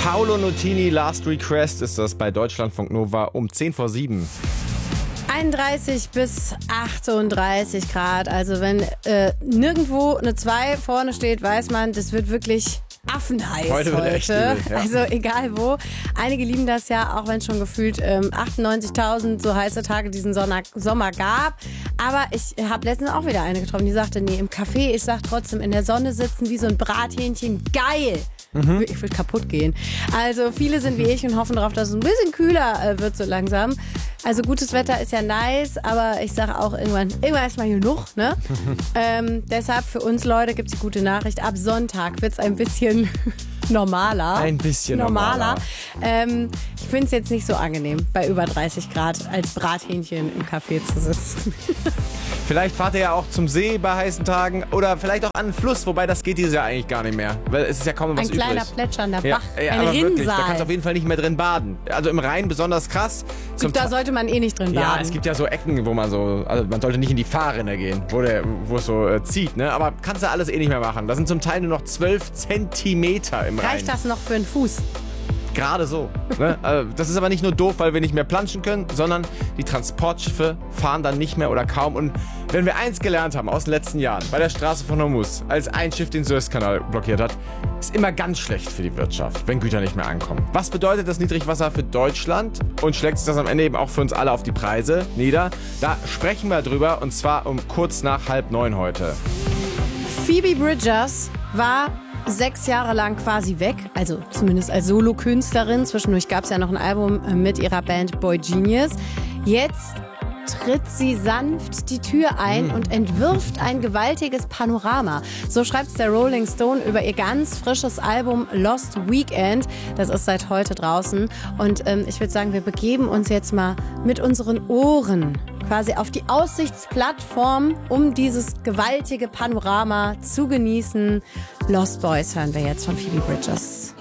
Paolo Nutini, Last Request ist das bei Deutschlandfunk Nova um 7:10. 31 bis 38 Grad. Also wenn nirgendwo eine 2 vorne steht, weiß man, das wird wirklich affenheiß Heute wird echt übel, ja. Also egal wo. Einige lieben das ja, auch wenn es schon gefühlt 98.000 so heiße Tage diesen Sommer gab. Aber ich habe letztens auch wieder eine getroffen, die sagte, nee, im Café, ich sag trotzdem, in der Sonne sitzen wie so ein Brathähnchen, geil. Ich würde kaputt gehen. Also viele sind wie ich und hoffen darauf, dass es ein bisschen kühler wird so langsam. Also gutes Wetter ist ja nice, aber ich sage auch irgendwann ist mal genug, ne? Deshalb für uns Leute gibt es die gute Nachricht. Ab Sonntag wird es ein bisschen normaler. Ein bisschen normaler. Ich finde es jetzt nicht so angenehm, bei über 30 Grad als Brathähnchen im Café zu sitzen. Vielleicht fahrt ihr ja auch zum See bei heißen Tagen oder vielleicht auch an den Fluss, wobei das geht dieses Jahr eigentlich gar nicht mehr, weil es ist ja kaum was übrig. Ein kleiner plätschernder Bach, ja, ein aber Rinnsal. wirklich, da kannst du auf jeden Fall nicht mehr drin baden. Also im Rhein besonders krass. Da sollte man eh nicht drin baden. Ja, es gibt ja so Ecken, wo man also man sollte nicht in die Fahrrinne gehen, wo es so zieht, ne? Aber kannst du alles eh nicht mehr machen. Das sind zum Teil nur noch 12 Zentimeter im Rhein. Reicht das noch für einen Fuß? Gerade so. Ne? Das ist aber nicht nur doof, weil wir nicht mehr planschen können, sondern die Transportschiffe fahren dann nicht mehr oder kaum. Und wenn wir eins gelernt haben aus den letzten Jahren, bei der Straße von Hormuz, als ein Schiff den Suezkanal blockiert hat, ist immer ganz schlecht für die Wirtschaft, wenn Güter nicht mehr ankommen. Was bedeutet das Niedrigwasser für Deutschland? Und schlägt sich das am Ende eben auch für uns alle auf die Preise nieder? Da sprechen wir drüber, und zwar um kurz nach 8:30 heute. Phoebe Bridgers war 6 Jahre lang quasi weg, also zumindest als Solokünstlerin. Zwischendurch gab es ja noch ein Album mit ihrer Band Boy Genius. Jetzt tritt sie sanft die Tür ein und entwirft ein gewaltiges Panorama. So schreibt es der Rolling Stone über ihr ganz frisches Album Lost Weekend. Das ist seit heute draußen. Und ich würde sagen, wir begeben uns jetzt mal mit unseren Ohren quasi auf die Aussichtsplattform, um dieses gewaltige Panorama zu genießen. Lost Boys hören wir jetzt von Phoebe Bridgers.